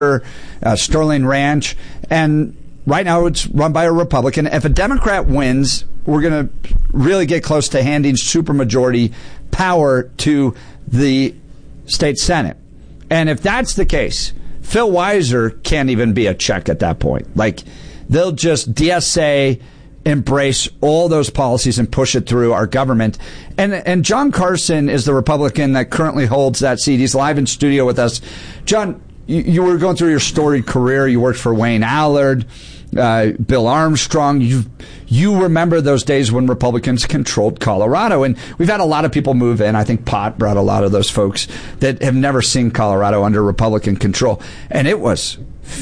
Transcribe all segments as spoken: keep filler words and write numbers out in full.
uh, Sterling Ranch, and right now it's run by a Republican. If a Democrat wins, we're going to really get close to handing supermajority power to the state Senate. And if that's the case, Phil Weiser can't even be a check at that point. Like, they'll just D S A, embrace all those policies and push it through our government. And and John Carson is the Republican that currently holds that seat. He's live in studio with us. John, you, you were going through your storied career. You worked for Wayne Allard, uh, Bill Armstrong. You you remember those days when Republicans controlled Colorado. And we've had a lot of people move in. I think Pot brought a lot of those folks that have never seen Colorado under Republican control. And it was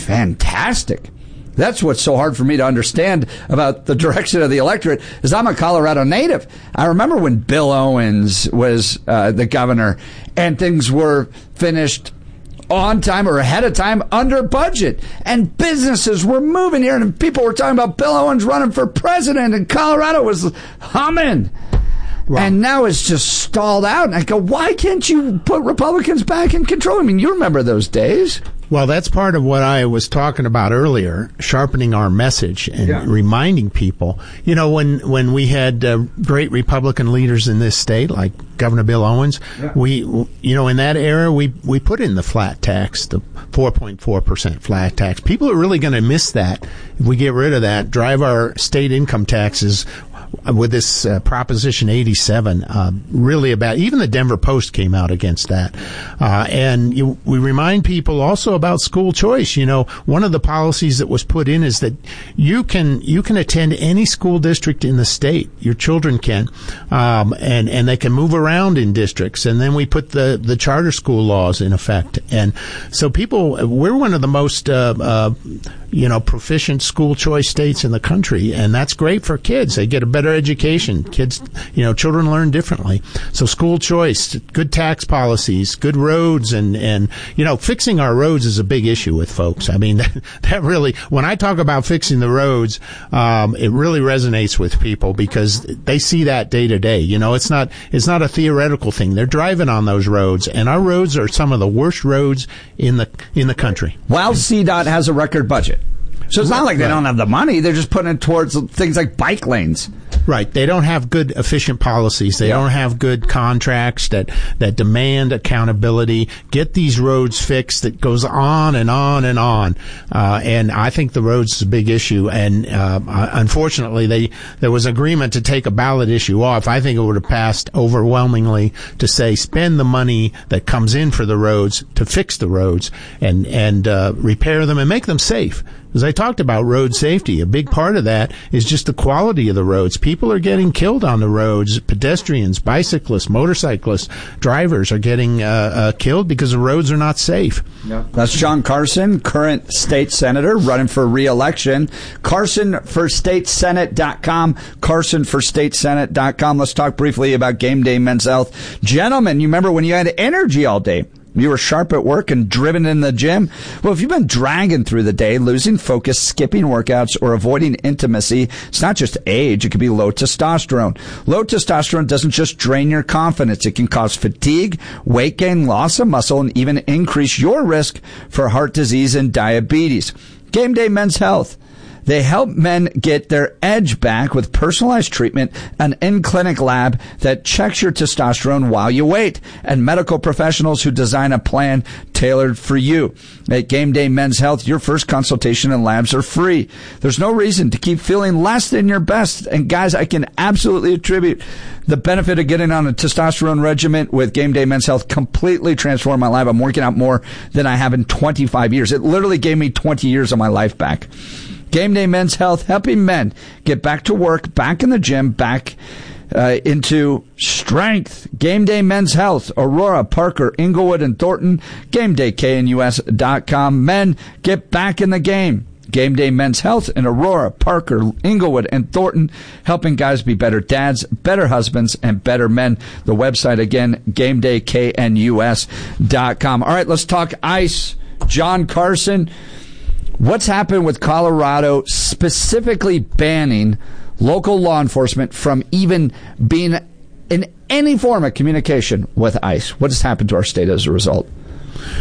fantastic. That's what's so hard for me to understand about the direction of the electorate, is I'm a Colorado native. I remember when Bill Owens was uh, the governor and things were finished on time or ahead of time under budget, and businesses were moving here, and people were talking about Bill Owens running for president, and Colorado was humming. Wow. And now it's just stalled out. And I go, why can't you put Republicans back in control? I mean, you remember those days. Well, that's part of what I was talking about earlier, sharpening our message and yeah. reminding people. You know, when, when we had uh, great Republican leaders in this state, like Governor Bill Owens, yeah. we, you know, in that era, we, we put in the flat tax, the four point four percent flat tax. People are really going to miss that if we get rid of that, drive our state income taxes with this uh, Proposition eighty-seven, uh, really about, even the Denver Post came out against that. Uh, and you, we remind people also about school choice. You know, one of the policies that was put in is that you can, you can attend any school district in the state. Your children can, um, and, and they can move around in districts. And then we put the, the charter school laws in effect. And so people, we're one of the most, uh, uh, you know, proficient school choice states in the country. And that's great for kids. They get a better education. Kids, you know, children learn differently. So school choice, good tax policies, good roads, and, and, you know, fixing our roads is a big issue with folks. I mean, that, that really, when I talk about fixing the roads, um, it really resonates with people because they see that day to day. You know, it's not, it's not a theoretical thing. They're driving on those roads, and our roads are some of the worst roads in the, in the country. While C DOT has a record budget. So it's not like they don't have the money. They're just putting it towards things like bike lanes. Right. They don't have good, efficient policies. They yeah. don't have good contracts that, that demand accountability. Get these roads fixed. That goes on and on and on. Uh, and I think the roads is a big issue. And, uh, unfortunately, they, there was agreement to take a ballot issue off. I think it would have passed overwhelmingly to say spend the money that comes in for the roads to fix the roads and, and, uh, repair them and make them safe. As I talked about road safety, a big part of that is just the quality of the roads. People are getting killed on the roads. Pedestrians, bicyclists, motorcyclists, drivers are getting uh, uh, killed because the roads are not safe. Yeah. That's John Carson, current state senator, running for re-election. Carson for State Senate dot com. Carson for State Senate dot com. Let's talk briefly about Game Day Men's Health. Gentlemen, you remember when you had energy all day? You were sharp at work and driven in the gym? Well, if you've been dragging through the day, losing focus, skipping workouts, or avoiding intimacy, it's not just age. It could be low testosterone. Low testosterone doesn't just drain your confidence. It can cause fatigue, weight gain, loss of muscle, and even increase your risk for heart disease and diabetes. Game Day Men's Health. They help men get their edge back with personalized treatment, an in-clinic lab that checks your testosterone while you wait, and medical professionals who design a plan tailored for you. At Game Day Men's Health, your first consultation and labs are free. There's no reason to keep feeling less than your best. And guys, I can absolutely attribute the benefit of getting on a testosterone regimen with Game Day Men's Health. Completely transformed my life. I'm working out more than I have in twenty-five years. It literally gave me twenty years of my life back. Game Day Men's Health, helping men get back to work, back in the gym, back uh, into strength. Game Day Men's Health, Aurora, Parker, Inglewood, and Thornton. Game Day K N U S dot com. Men, get back in the game. Game Day Men's Health in Aurora, Parker, Inglewood, and Thornton, helping guys be better dads, better husbands, and better men. The website, again, Game Day K N U S dot com. All right, let's talk ICE. John Carson. What's happened with Colorado specifically banning local law enforcement from even being in any form of communication with ICE? What has happened to our state as a result?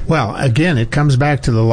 Well, again, it comes back to the